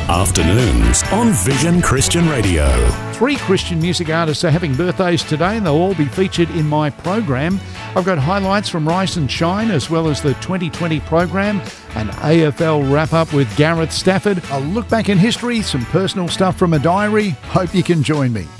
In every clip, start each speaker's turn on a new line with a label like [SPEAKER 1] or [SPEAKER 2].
[SPEAKER 1] Afternoons on Vision Christian Radio.
[SPEAKER 2] 3 Christian music artists are having birthdays today and they'll all be featured in my program. I've got highlights from Rise and Shine as well as the 2020 program, an AFL wrap-up with Gareth Stafford, a look back in history, some personal stuff from a diary. Hope you can join me.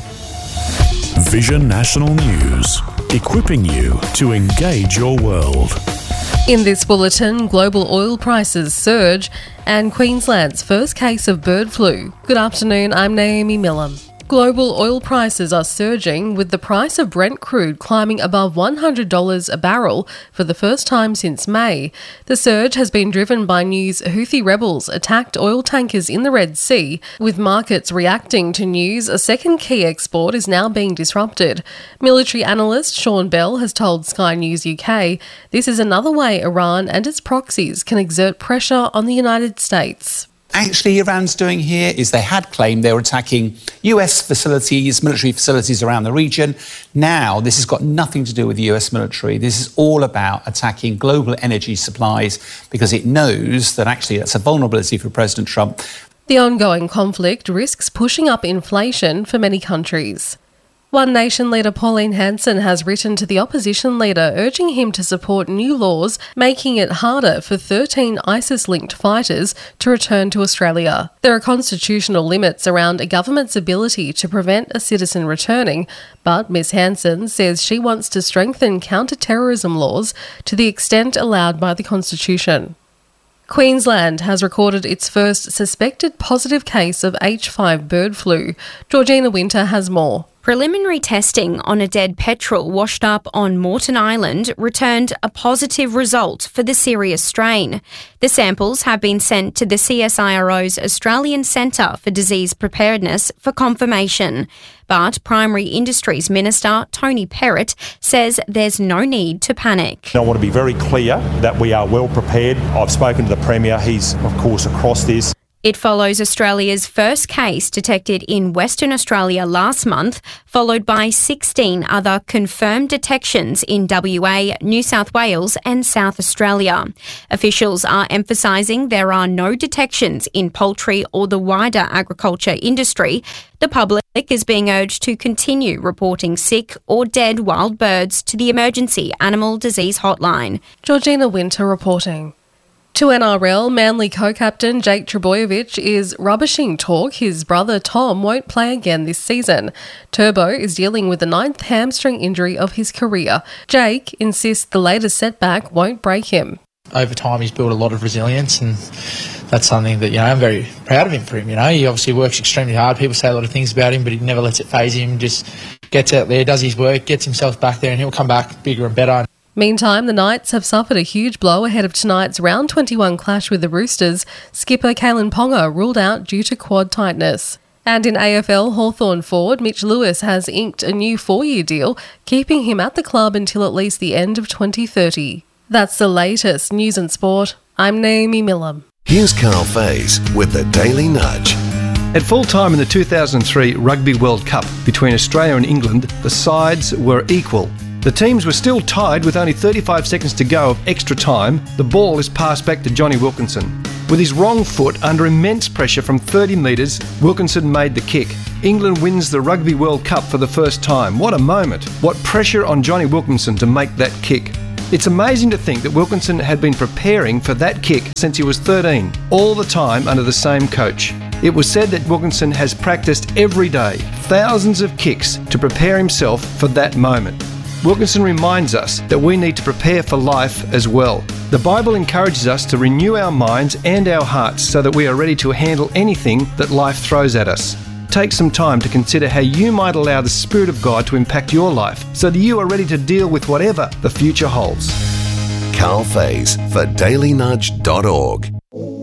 [SPEAKER 1] Vision National News, equipping you to engage your world.
[SPEAKER 3] In this bulletin, global oil prices surge and Queensland's first case of bird flu. Good afternoon, I'm Naomi Millam. Global oil prices are surging, with the price of Brent crude climbing above $100 a barrel for the first time since May. The surge has been driven by news Houthi rebels attacked oil tankers in the Red Sea, with markets reacting to news a second key export is now being disrupted. Military analyst Sean Bell has told Sky News UK this is another way Iran and its proxies can exert pressure on the United States.
[SPEAKER 4] Actually, Iran's doing here is they had claimed they were attacking US facilities, military facilities around the region. Now, this has got nothing to do with the US military. This is all about attacking global energy supplies because it knows that actually that's a vulnerability for President Trump.
[SPEAKER 3] The ongoing conflict risks pushing up inflation for many countries. One Nation leader Pauline Hanson has written to the opposition leader urging him to support new laws making it harder for 13 ISIS-linked fighters to return to Australia. There are constitutional limits around a government's ability to prevent a citizen returning, but Ms Hanson says she wants to strengthen counter-terrorism laws to the extent allowed by the Constitution. Queensland has recorded its first suspected positive case of H5 bird flu. Georgina Winter has more.
[SPEAKER 5] Preliminary testing on a dead petrel washed up on Moreton Island returned a positive result for the serious strain. The samples have been sent to the CSIRO's Australian Centre for Disease Preparedness for confirmation. But Primary Industries Minister Tony Perrott says there's no need to panic.
[SPEAKER 6] I want to be very clear that we are well prepared. I've spoken to the Premier. He's, of course, across this.
[SPEAKER 5] It follows Australia's first case detected in Western Australia last month, followed by 16 other confirmed detections in WA, New South Wales and South Australia. Officials are emphasising there are no detections in poultry or the wider agriculture industry. The public is being urged to continue reporting sick or dead wild birds to the Emergency Animal Disease Hotline.
[SPEAKER 3] Georgina Winter reporting. To NRL, Manly co-captain Jake Trbojevic is rubbishing talk his brother Tom won't play again this season. Turbo is dealing with the 9th hamstring injury of his career. Jake insists the latest setback won't break him.
[SPEAKER 7] Over time he's built a lot of resilience, and that's something that, I'm very proud of him for him. He obviously works extremely hard. People say a lot of things about him, but he never lets it faze him. Just gets out there, does his work, gets himself back there, and he'll come back bigger and better.
[SPEAKER 3] Meantime, the Knights have suffered a huge blow ahead of tonight's round 21 clash with the Roosters. Skipper Kalen Ponga ruled out due to quad tightness. And in AFL, Hawthorn forward Mitch Lewis has inked a new 4-year deal, keeping him at the club until at least the end of 2030. That's the latest news and sport. I'm Naomi Millam.
[SPEAKER 1] Here's Carl Faze with the Daily Nudge.
[SPEAKER 8] At full time in the 2003 Rugby World Cup between Australia and England, the sides were equal. The teams were still tied with only 35 seconds to go of extra time. The ball is passed back to Johnny Wilkinson. With his wrong foot under immense pressure from 30 metres, Wilkinson made the kick. England wins the Rugby World Cup for the first time. What a moment. What pressure on Johnny Wilkinson to make that kick. It's amazing to think that Wilkinson had been preparing for that kick since he was 13, all the time under the same coach. It was said that Wilkinson has practiced every day, thousands of kicks to prepare himself for that moment. Wilkinson reminds us that we need to prepare for life as well. The Bible encourages us to renew our minds and our hearts so that we are ready to handle anything that life throws at us. Take some time to consider how you might allow the Spirit of God to impact your life so that you are ready to deal with whatever the future holds.
[SPEAKER 1] Carl Faze for dailynudge.org.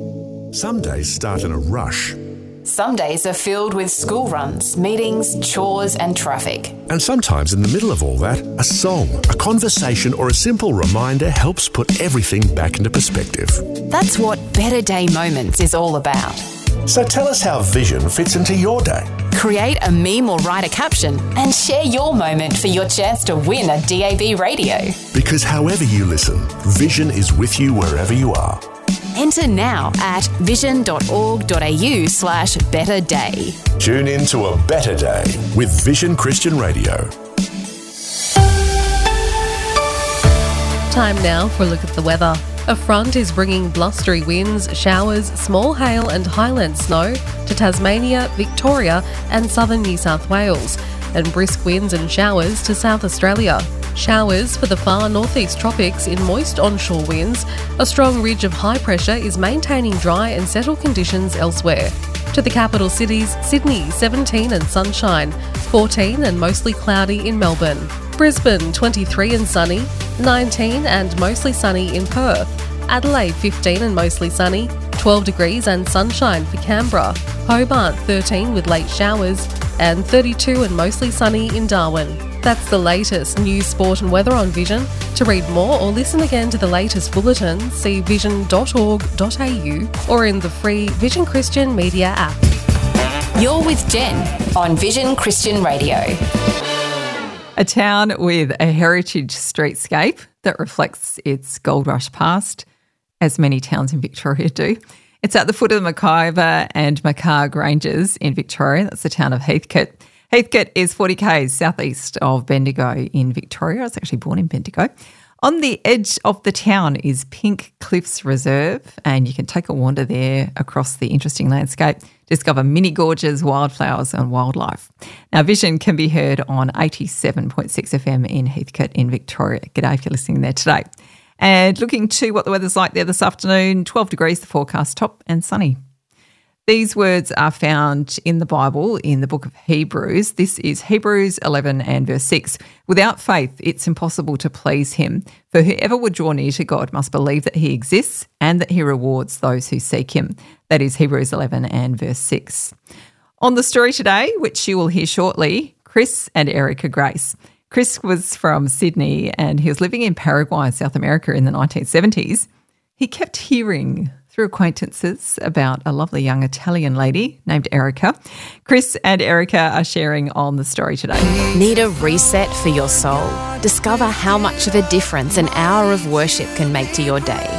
[SPEAKER 9] Some days start in a rush.
[SPEAKER 10] Some days are filled with school runs, meetings, chores and traffic.
[SPEAKER 9] And sometimes in the middle of all that, a song, a conversation or a simple reminder helps put everything back into perspective.
[SPEAKER 10] That's what Better Day Moments is all about.
[SPEAKER 9] So tell us how Vision fits into your day.
[SPEAKER 10] Create a meme or write a caption and share your moment for your chance to win a DAB radio.
[SPEAKER 9] Because however you listen, Vision is with you wherever you are.
[SPEAKER 10] Enter now at vision.org.au/betterday.
[SPEAKER 9] Tune in to a better day with Vision Christian Radio.
[SPEAKER 3] Time now for a look at the weather. A front is bringing blustery winds, showers, small hail and highland snow to Tasmania, Victoria and southern New South Wales, and brisk winds and showers to South Australia. Showers for the far northeast tropics in moist onshore winds. A strong ridge of high pressure is maintaining dry and settled conditions elsewhere. To the capital cities, Sydney 17 and sunshine, 14 and mostly cloudy in Melbourne. Brisbane 23 and sunny, 19 and mostly sunny in Perth. Adelaide 15 and mostly sunny, 12 degrees and sunshine for Canberra. Hobart 13 with late showers and 32 and mostly sunny in Darwin. That's the latest news, sport and weather on Vision. To read more or listen again to the latest bulletin, see vision.org.au or in the free Vision Christian Media app.
[SPEAKER 10] You're with Jen on Vision Christian Radio.
[SPEAKER 11] A town with a heritage streetscape that reflects its gold rush past, as many towns in Victoria do. It's at the foot of the Mackayver and Mackay Ranges in Victoria. That's the town of Heathcote. Heathcote is 40 k's southeast of Bendigo in Victoria. I was actually born in Bendigo. On the edge of the town is Pink Cliffs Reserve, and you can take a wander there across the interesting landscape, discover mini gorges, wildflowers and wildlife. Now, Vision can be heard on 87.6 FM in Heathcote in Victoria. G'day if you're listening there today. And looking to what the weather's like there this afternoon, 12 degrees the forecast, top and sunny. These words are found in the Bible, in the book of Hebrews. This is Hebrews 11 and verse 6. Without faith, it's impossible to please him. For whoever would draw near to God must believe that he exists and that he rewards those who seek him. That is Hebrews 11 and verse 6. On the story today, which you will hear shortly, Chris and Erica Grace. Chris was from Sydney and he was living in Paraguay, South America in the 1970s. He kept hearing through acquaintances about a lovely young Italian lady named Erica. Chris and Erica are sharing on the story today.
[SPEAKER 10] Need a reset for your soul? Discover how much of a difference an hour of worship can make to your day.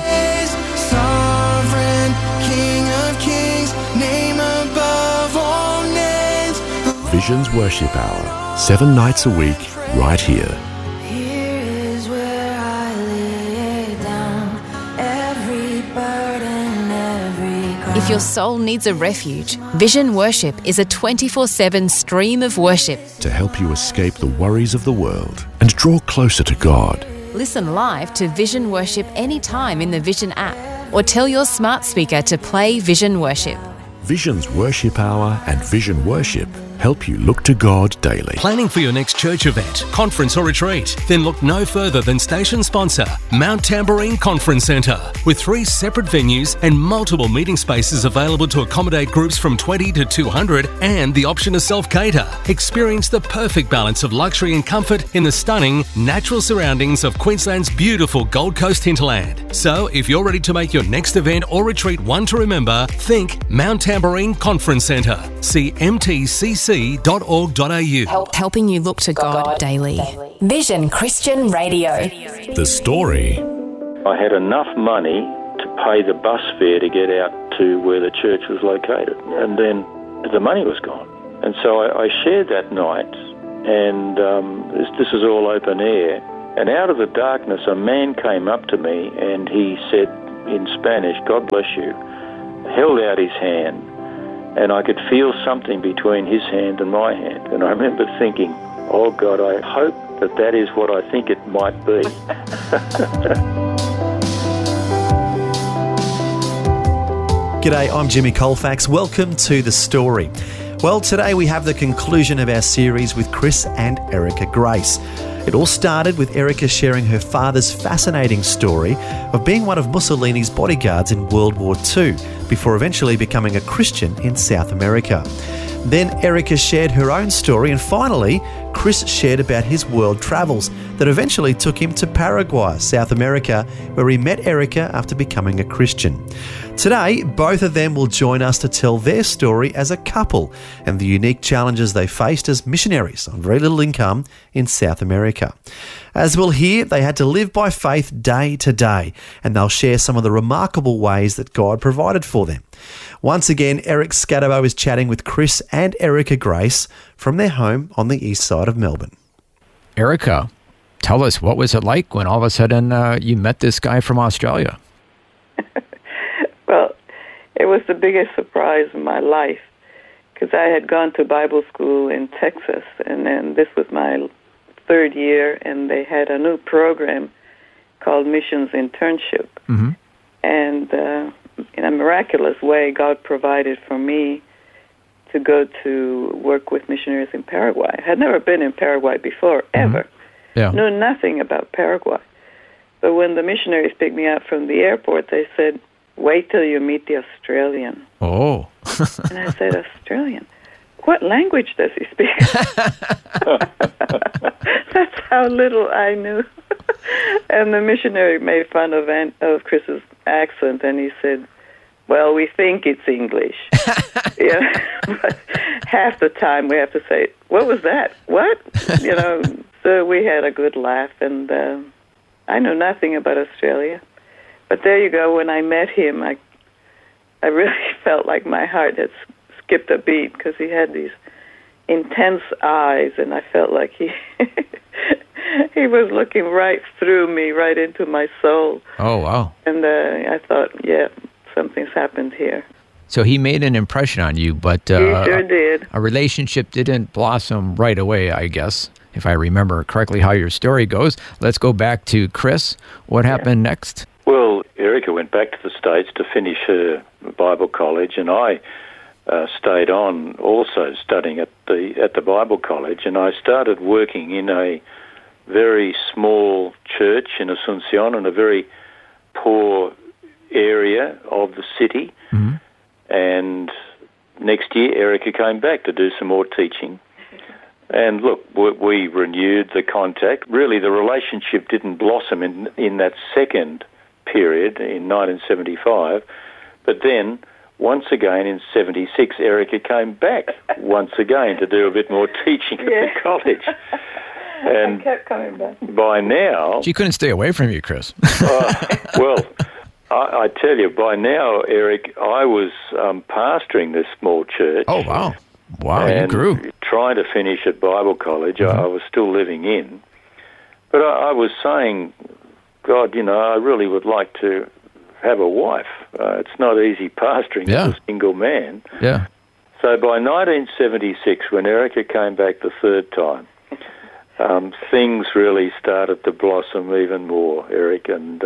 [SPEAKER 12] Sovereign King of Kings, name above all names.
[SPEAKER 9] Vision's Worship Hour, 7 nights a week, right here.
[SPEAKER 10] If your soul needs a refuge, Vision Worship is a 24/7 stream of worship.
[SPEAKER 9] To help you escape the worries of the world and draw closer to God.
[SPEAKER 10] Listen live to Vision Worship anytime in the Vision app or tell your smart speaker to play Vision Worship.
[SPEAKER 9] Vision's Worship Hour and Vision Worship help you look to God daily.
[SPEAKER 13] Planning for your next church event, conference or retreat? Then look no further than station sponsor, Mount Tamborine Conference Centre. With 3 separate venues and multiple meeting spaces available to accommodate groups from 20 to 200 and the option to self-cater. Experience the perfect balance of luxury and comfort in the stunning, natural surroundings of Queensland's beautiful Gold Coast hinterland. So, if you're ready to make your next event or retreat one to remember, think Mount Tamborine Conference Centre. See mtcc.org.au.
[SPEAKER 10] Helping you look to God daily. Vision Christian Radio.
[SPEAKER 9] The story.
[SPEAKER 14] I had enough money to pay the bus fare to get out to where the church was located, and then the money was gone. And so I shared that night, and this is all open air, and out of the darkness a man came up to me and he said in Spanish, "God bless you," held out his hand, and I could feel something between his hand and my hand. And I remember thinking, oh God, I hope that is what I think it might be.
[SPEAKER 15] G'day, I'm Jimmy Colfax. Welcome to The Story. Well, today we have the conclusion of our series with Chris and Erica Grace. It all started with Erica sharing her father's fascinating story of being one of Mussolini's bodyguards in World War II, before eventually becoming a Christian in South America. Then Erica shared her own story, and finally, Chris shared about his world travels that eventually took him to Paraguay, South America, where he met Erica after becoming a Christian. Today, both of them will join us to tell their story as a couple and the unique challenges they faced as missionaries on very little income in South America. As we'll hear, they had to live by faith day to day, and they'll share some of the remarkable ways that God provided for them. Once again, Eric Scatterbo is chatting with Chris and Erica Grace from their home on the east side of Melbourne.
[SPEAKER 16] Erica, tell us, what was it like when all of a sudden you met this guy from Australia?
[SPEAKER 17] Well, it was the biggest surprise in my life because I had gone to Bible school in Texas, and then this was my third year, and they had a new program called Missions Internship.
[SPEAKER 16] Mm-hmm.
[SPEAKER 17] And in a miraculous way, God provided for me to go to work with missionaries in Paraguay. I had never been in Paraguay before, ever.
[SPEAKER 16] Yeah.
[SPEAKER 17] Knew nothing about Paraguay. But when the missionaries picked me up from the airport, they said, "Wait till you meet the Australian."
[SPEAKER 16] Oh.
[SPEAKER 17] And I said, "Australian? What language does he speak?" That's how little I knew. And the missionary made fun of Chris's accent, and he said, "Well, we think it's English." But half the time we have to say, "What was that? What?" So we had a good laugh, and I knew nothing about Australia. But there you go. When I met him, I really felt like my heart had skipped a beat because he had these intense eyes, and I felt like he was looking right through me, right into my soul.
[SPEAKER 16] Oh, wow.
[SPEAKER 17] And I thought, yeah, something's happened here.
[SPEAKER 16] So he made an impression on you, but
[SPEAKER 17] he sure did.
[SPEAKER 16] A relationship didn't blossom right away, I guess, if I remember correctly how your story goes. Let's go back to Chris. What happened next?
[SPEAKER 14] Well, Erica went back to the States to finish her Bible college, and I stayed on also studying at the Bible college, and I started working in a very small church in Asuncion, in a very poor area of the city.
[SPEAKER 16] Mm-hmm.
[SPEAKER 14] And next year, Erica came back to do some more teaching. And look, we renewed the contact. Really, the relationship didn't blossom in that second period in 1975. But then, once again in 76, Erica came back once again to do a bit more teaching at the college. And
[SPEAKER 17] I kept coming back.
[SPEAKER 14] By now...
[SPEAKER 16] She couldn't stay away from you, Chris.
[SPEAKER 14] Well, I tell you, by now, Eric, I was pastoring this small church.
[SPEAKER 16] Oh, wow. Wow,
[SPEAKER 14] and
[SPEAKER 16] you grew.
[SPEAKER 14] Trying to finish at Bible college.
[SPEAKER 16] Mm-hmm.
[SPEAKER 14] I was still living in. But I was saying, God, I really would like to have a wife. It's not easy pastoring as a single man.
[SPEAKER 16] Yeah.
[SPEAKER 14] So by 1976, when Erica came back the third time, things really started to blossom even more, Eric. And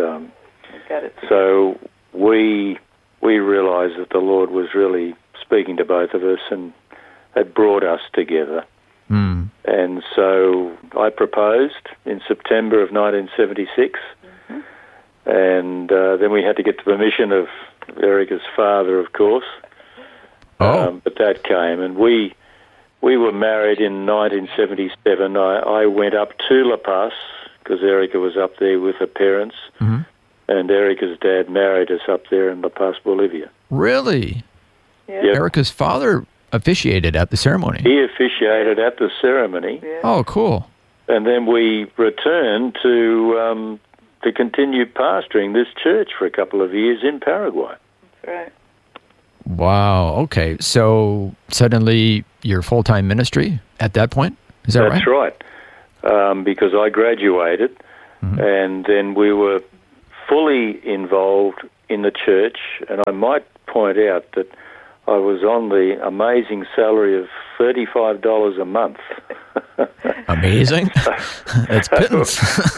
[SPEAKER 14] so we realised that the Lord was really speaking to both of us and had brought us together.
[SPEAKER 16] Mm.
[SPEAKER 14] And so I proposed in September of 1976, and then we had to get the permission of Erica's father, of course. But that came, and we were married in 1977. I went up to La Paz because Erica was up there with her parents, and Erica's dad married us up there in La Paz, Bolivia.
[SPEAKER 16] Really?
[SPEAKER 14] Yep.
[SPEAKER 16] Erica's father officiated at the ceremony.
[SPEAKER 14] He officiated at the ceremony.
[SPEAKER 17] Yeah.
[SPEAKER 16] Oh, cool.
[SPEAKER 14] And then we returned to continue pastoring this church for a couple of years in Paraguay.
[SPEAKER 17] That's right.
[SPEAKER 16] Wow. Okay. So suddenly you're full-time ministry at that point? Is that right?
[SPEAKER 14] That's right. Because I graduated, and then we were fully involved in the church. And I might point out that I was on the amazing salary of $35 a month.
[SPEAKER 16] Amazing. That's pittance.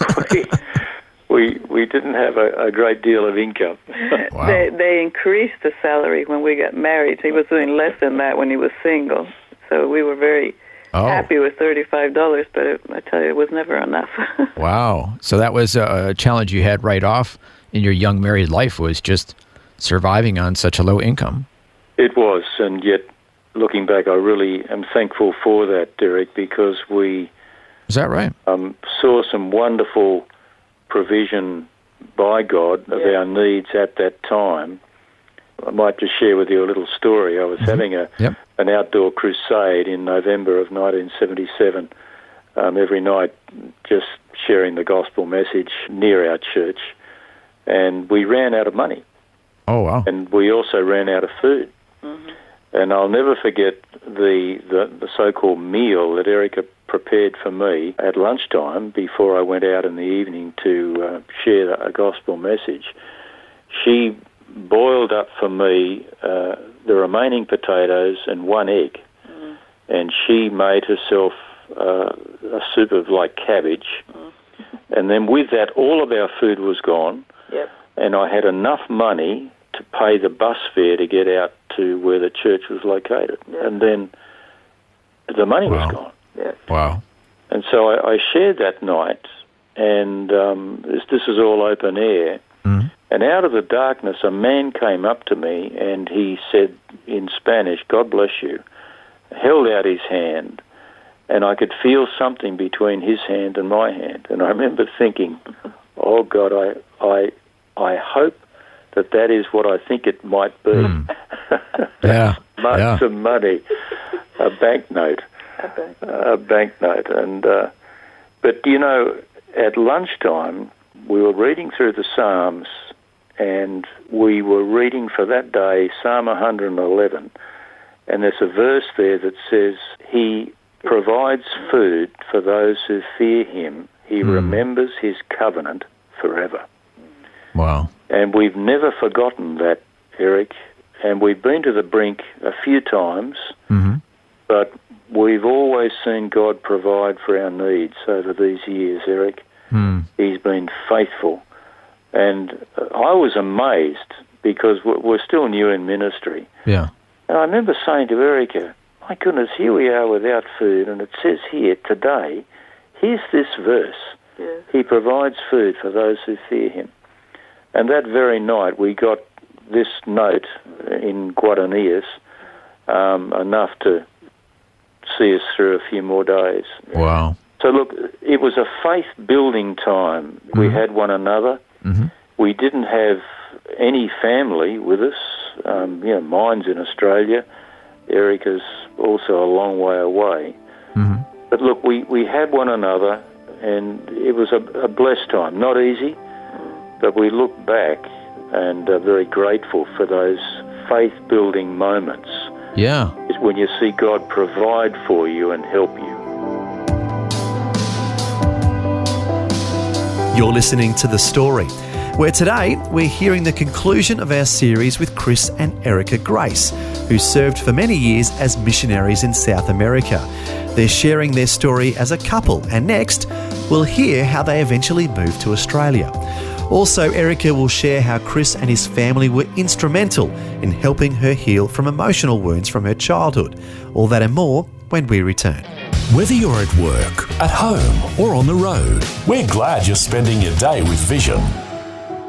[SPEAKER 14] We didn't have a great deal of income.
[SPEAKER 16] Wow.
[SPEAKER 17] They increased the salary when we got married. He was doing less than that when he was single. So we were very happy with $35, but I tell you, it was never enough.
[SPEAKER 16] Wow. So that was a challenge you had right off in your young married life, was just surviving on such a low income.
[SPEAKER 14] It was, and yet looking back, I really am thankful for that, Derek, because we
[SPEAKER 16] Is that right?
[SPEAKER 14] Saw some wonderful provision by God of our needs at that time. I might just share with you a little story. I was having an outdoor crusade in November of 1977, every night just sharing the gospel message near our church, and we ran out of money.
[SPEAKER 16] Oh, wow.
[SPEAKER 14] And we also ran out of food. And I'll never forget the so-called meal that Erica prepared for me at lunchtime before I went out in the evening to share a gospel message. She boiled up for me the remaining potatoes and one egg, and she made herself a soup of like cabbage, and then with that all of our food was gone, and I had enough money to pay the bus fare to get out to where the church was located, and then the money was gone.
[SPEAKER 16] Wow.
[SPEAKER 14] And so I shared that night, and this is all open air. And out of the darkness, a man came up to me, and he said in Spanish, "God bless you," held out his hand, and I could feel something between his hand and my hand. And I remember thinking, oh, God, I hope that is what I think it might be. Some money, a banknote. A banknote. And but, you know, at lunchtime, we were reading through the Psalms, and we were reading for that day Psalm 111, and there's a verse there that says, He provides food for those who fear Him. He remembers His covenant forever.
[SPEAKER 16] Wow.
[SPEAKER 14] And we've never forgotten that, Eric, and we've been to the brink a few times, but we've always seen God provide for our needs over these years, Eric. He's been faithful. And I was amazed because we're still new in ministry.
[SPEAKER 16] Yeah.
[SPEAKER 14] And I remember saying to Erica, my goodness, here we are without food, and it says here today, here's this verse. He provides food for those who fear Him. And that very night we got this note in Guaranias, enough to see us through a few more days.
[SPEAKER 16] Wow.
[SPEAKER 14] So look, it was a faith-building time. We had one another. We didn't have any family with us. Mine's in Australia. Erica's also a long way away. But look, we had one another, and it was a blessed time. Not easy, but we look back and are very grateful for those faith-building moments.
[SPEAKER 16] Yeah.
[SPEAKER 14] It's when you see God provide for you and help you.
[SPEAKER 15] You're listening to The Story, where today we're hearing the conclusion of our series with Chris and Erica Grace, who served for many years as missionaries in South America. They're sharing their story as a couple, and next we'll hear how they eventually moved to Australia. Also, Erica will share how Chris and his family were instrumental in helping her heal from emotional wounds from her childhood. All that and more when we return.
[SPEAKER 9] Whether you're at work, at home, or on the road, we're glad you're spending your day with Vision.